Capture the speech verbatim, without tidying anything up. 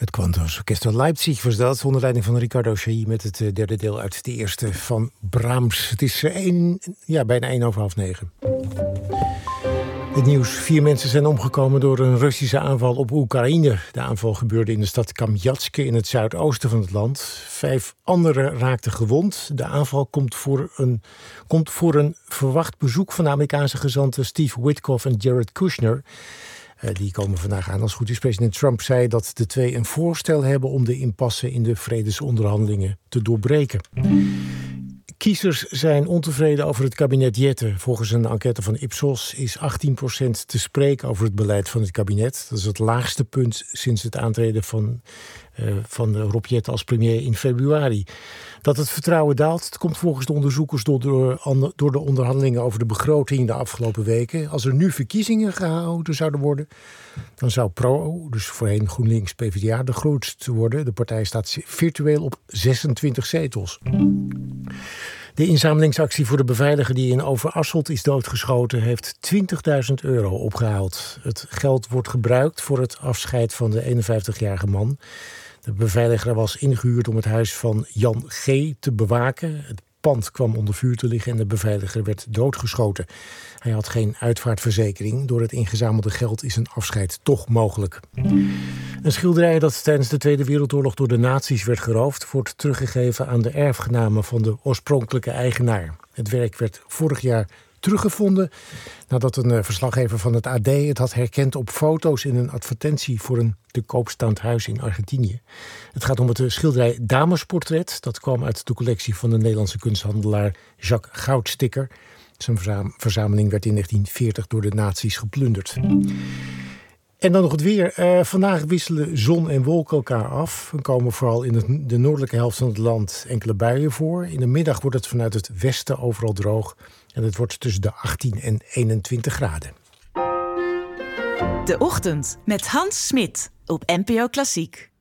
Het Quantum Orchestra Leipzig was dat, onder leiding van Riccardo Chailly met het derde deel uit de eerste van Brahms. Het is één, ja, bijna één over half negen. Het nieuws. Vier mensen zijn omgekomen door een Russische aanval op Oekraïne. De aanval gebeurde in de stad Kamjatsk in het zuidoosten van het land. Vijf anderen raakten gewond. De aanval komt voor een, komt voor een verwacht bezoek van de Amerikaanse gezanten Steve Witkoff en Jared Kushner. Uh, die komen vandaag aan als het goed is. President Trump zei dat de twee een voorstel hebben om de impasse in de vredesonderhandelingen te doorbreken. Kiezers zijn ontevreden over het kabinet Jette. Volgens een enquête van Ipsos is achttien procent te spreken over het beleid van het kabinet. Dat is het laagste punt sinds het aantreden van, uh, van Rob Jetten als premier in februari. Dat het vertrouwen daalt, het komt volgens de onderzoekers door de, door de onderhandelingen over de begroting de afgelopen weken. Als er nu verkiezingen gehouden zouden worden, dan zou Pro, dus voorheen GroenLinks P v d A, de grootste worden. De partij staat virtueel op zesentwintig zetels. De inzamelingsactie voor de beveiliger die in Overasselt is doodgeschoten heeft twintigduizend euro opgehaald. Het geld wordt gebruikt voor het afscheid van de eenenvijftigjarige man. De beveiliger was ingehuurd om het huis van Jan G. te bewaken. Het pand kwam onder vuur te liggen en de beveiliger werd doodgeschoten. Hij had geen uitvaartverzekering. Door het ingezamelde geld is een afscheid toch mogelijk. Een schilderij dat tijdens de Tweede Wereldoorlog door de nazi's werd geroofd, wordt teruggegeven aan de erfgenamen van de oorspronkelijke eigenaar. Het werk werd vorig jaar teruggevonden nadat een verslaggever van het A D het had herkend op foto's in een advertentie voor een te koop staand huis in Argentinië. Het gaat om het schilderij Damesportret. Dat kwam uit de collectie van de Nederlandse kunsthandelaar Jacques Goudsticker. Zijn verzameling werd in negentien veertig door de nazi's geplunderd. En dan nog het weer. Uh, vandaag wisselen zon en wolken elkaar af. Er komen vooral in het, de noordelijke helft van het land enkele buien voor. In de middag wordt het vanuit het westen overal droog. En het wordt tussen de achttien en eenentwintig graden. De Ochtend met Hans Smit op N P O Klassiek.